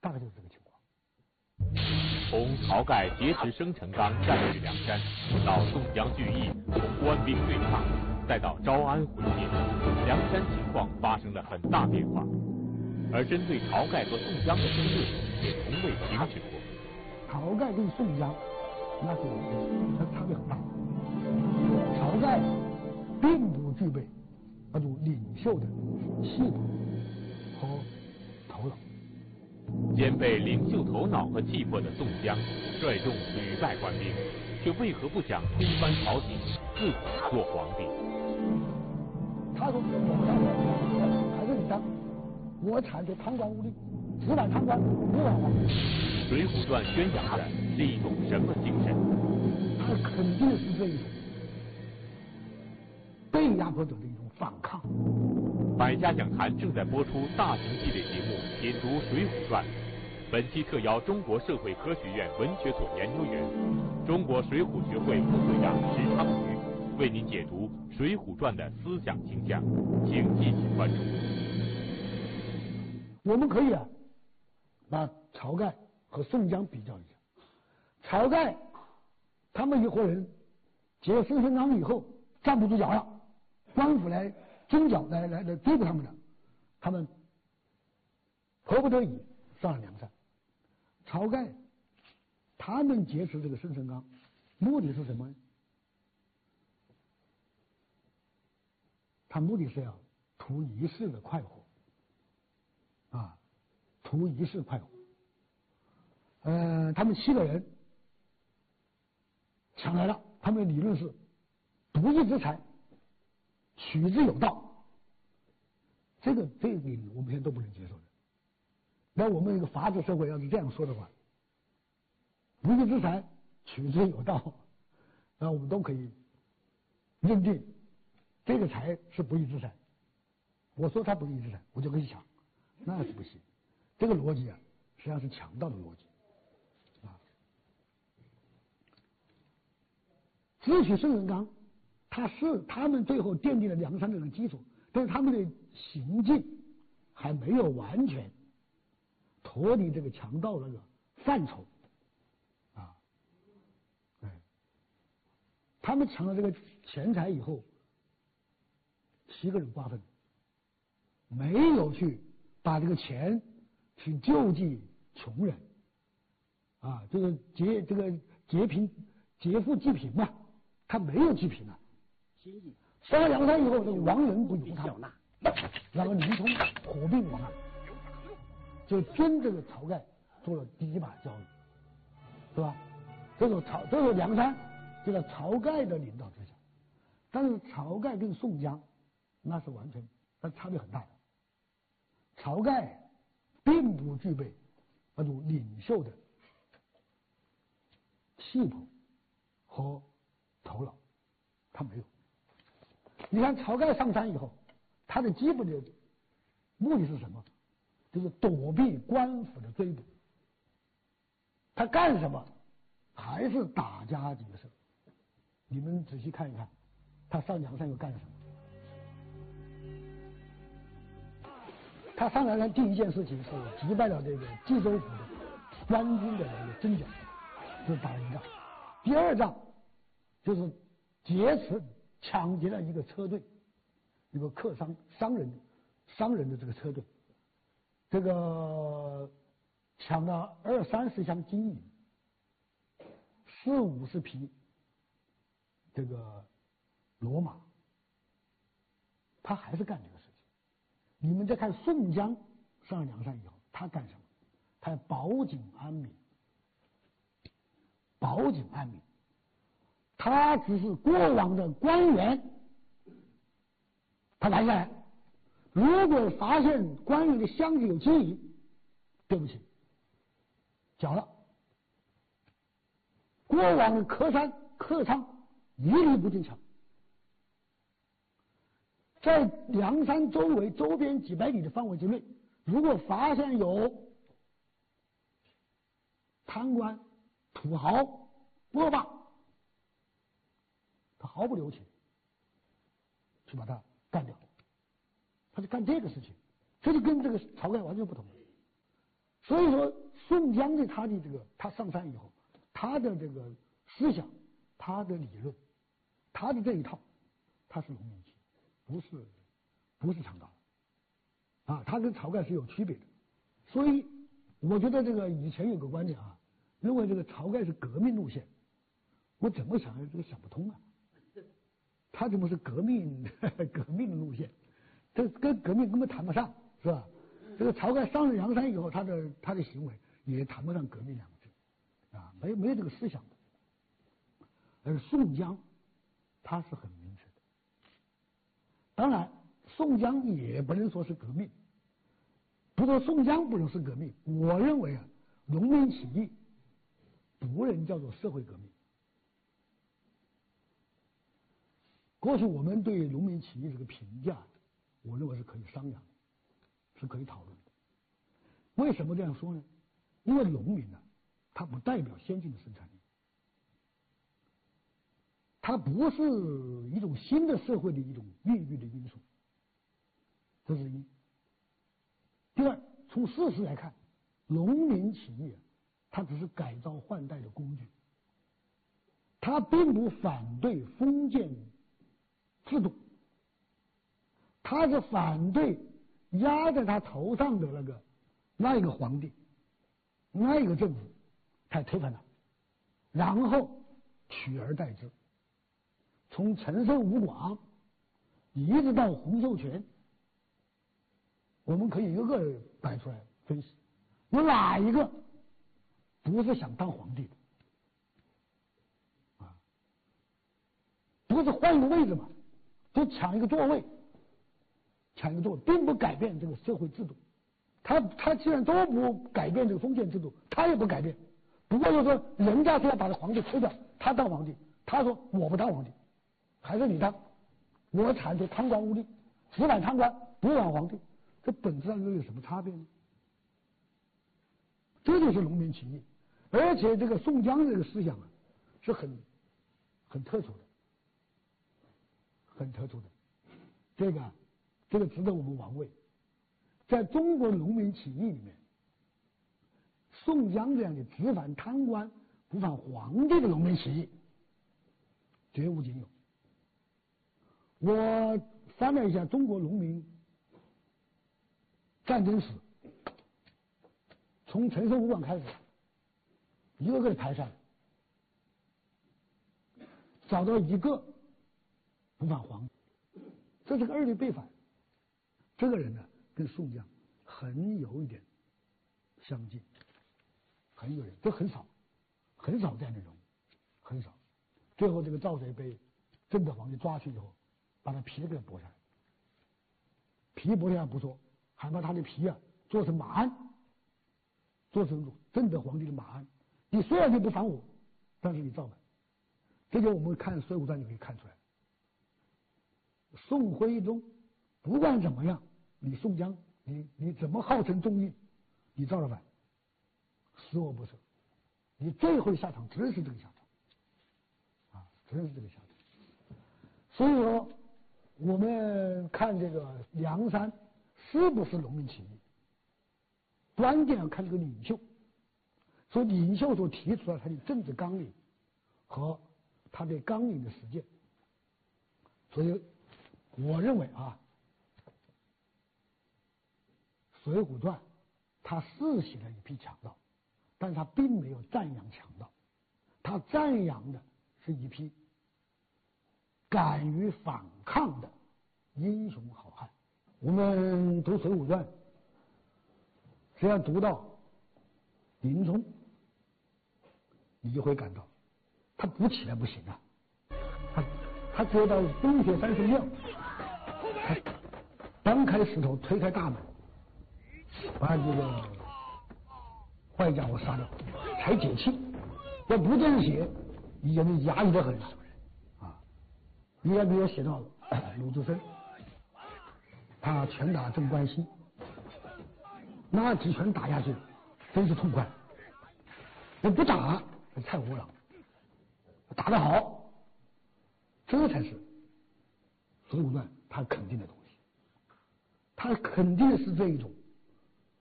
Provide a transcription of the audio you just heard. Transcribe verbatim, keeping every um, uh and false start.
大概就是这个情况。 从晁盖劫持生辰纲占据梁山，到宋江聚义同官兵对抗，再到招安毁灭，梁山情况发生了很大变化。而针对晁盖和宋江的争论也从未停止过。 晁盖跟宋江那是那差别很大。晁盖并不具备那种领袖的气魄和头脑。 兼备领袖头脑和气魄的宋江，率众屡败官兵，却为何不想推翻朝廷，自己做皇帝？ 他说：“我当还是你当，我铲除贪官污吏，直揽贪官，不枉皇。” 《水浒传》宣扬的是一种什么精神？ 他肯定是这一种被压迫者的一种反抗。 百家讲坛正在播出大型系列节目《品读水浒传》，本期特邀中国社会科学院文学所研究员、中国水浒学会副会长石昌瑜为您解读《水浒传》的思想倾向，请继续关注。 我们可以啊，把晁盖和宋江比较一下。晁盖他们一伙人劫生辰纲以后站不住脚了，官府来征剿来来来追捕他们的，他们迫不得已上了梁山。晁盖他们劫持这个生辰纲，目的是什么？他目的是要图一世的快活，啊，图一世快活。呃，他们七个人抢来了，他们的理论是独一之财，取之有道。这个这个理论我们现在都不能接受的。那我们一个法治社会要是这样说的话，独一之财，取之有道，那我们都可以认定这个财是不义之财。我说它不义之财，我就可以抢，那是不行。这个逻辑啊，实际上是强盗的逻辑啊。智取生辰纲，它是他们最后奠定了梁山的基础，但是他们的行径还没有完全脱离这个强盗那个范畴啊。哎，他们抢了这个钱财以后，七个人瓜分，没有去把这个钱去救济穷人啊，就是劫这个劫贫劫富济贫嘛，他没有济贫啊。上了梁山以后，这个亡人不由他，然后林冲火并亡案，就跟这个晁盖做了第一把交椅，是吧？这个晁这个梁山就在晁盖的领导之下，但是晁盖跟宋江那是完全那差别很大的。晁盖并不具备那种领袖的气魄和头脑，他没有。你看晁盖上山以后，他的基本的目的是什么？就是躲避官府的追捕。他干什么？还是打家劫舍。你们仔细看一看，他上梁山又干什么？他上梁山第一件事情是击败了这个冀州府的官军的那个征剿，就是打了一仗。第二仗就是劫持抢劫了一个车队，一个客商商人商人的这个车队，这个抢了二三十箱金银，四五十匹这个骡马，他还是干这个事情。你们再看宋江上了梁山以后，他干什么？他要保警安民，保警安民。他只是过往的官员，他拦下来，如果发现官员的箱子有金银，对不起，缴了。过往的客商客商一律不进抢。在梁山周围周边几百里的范围之内，如果发现有贪官、土豪、恶霸，他毫不留情去把他干掉，他就干这个事情，这就跟这个晁盖完全不同。 所以说，宋江的他的这个，他上山以后，他的这个思想，他的理论，他的这一套，他是农民起义，不是不是长大的啊，他跟晁盖是有区别的。所以，我觉得这个以前有个观点啊，认为这个晁盖是革命路线，我怎么想这个想不通啊？他怎么是革命革命的路线？这跟革命根本谈不上，是吧？这个晁盖上了梁山以后，他的他的行为也谈不上革命两个字，啊，没没有这个思想的。而宋江，他是很明确的。当然，宋江也不能说是革命，不说宋江不能是革命，我认为啊，农民起义不能叫做社会革命。过去我们对农民起义这个评价，我认为是可以商量的，是可以讨论的。为什么这样说呢？因为农民呢、啊，它不代表先进的生产力，它不是一种新的社会的一种孕育的因素，这是一。第二，从事实来看，农民起义啊，它只是改造换代的工具，它并不反对封建制度，他是反对压在他头上的那个那一个皇帝，那一个政府，才推翻他，然后取而代之，从陈胜吴广一直到洪秀全，我们可以一个个摆出来分析，有哪一个不是想当皇帝的啊？不是换一个位置嘛？就抢一个座位，抢一个座位，并不改变这个社会制度。他他既然都不改变这个封建制度，他也不改变。不过就是说，人家是要把这皇帝推掉，他当皇帝，他说我不当皇帝，还是你当，我铲除贪官污吏，只管贪官，不管皇帝，这本质上又有什么差别呢？这就是农民起义，而且这个宋江这个思想啊，是很很特殊的。很特殊的，这个这个值得我们玩味。在中国农民起义里面，宋江这样的只反贪官不反皇帝的农民起义，绝无仅有。我翻了一下中国农民战争史，从陈胜吴广开始，一个个的排上，找到一个不反皇帝，这是个二律背反。这个人呢，跟宋江很有一点相近，很有人，这很少，很少这样的人物，很少。最后这个赵贼被正德皇帝抓去以后，把他皮给剥下来，皮剥下来不说，还把他的皮啊做成马鞍，做成正德皇帝的马鞍。你虽然就不反我，但是你造反。这就我们看《水浒传》就可以看出来。宋徽宗不管怎么样，你宋江，你你怎么号称忠义，你造了反，死我不赦，你最后的下场只是这个下场，啊，只是这个下场。所以说，我们看这个梁山是不是农民起义，关键要看这个领袖，所以领袖所提出来他的政治纲领和他对纲领的实践。所以我认为啊，《水浒传》他是写了一批强盗，但是他并没有赞扬强盗，他赞扬的是一批敢于反抗的英雄好汉。我们读《水浒传》，只要读到林冲，你就会感到他不起来不行啊，他他只有到东雪山神庙，他搬开石头，推开大门，把这个坏家伙杀掉，才解气。要不这样写，你简直压抑得很啊！你也比如写到鲁智深，他拳打镇关西，那几拳打下去，真是痛快。我不打，太无了，打得好。这才是《水浒传》他肯定的东西，他肯定的是这一种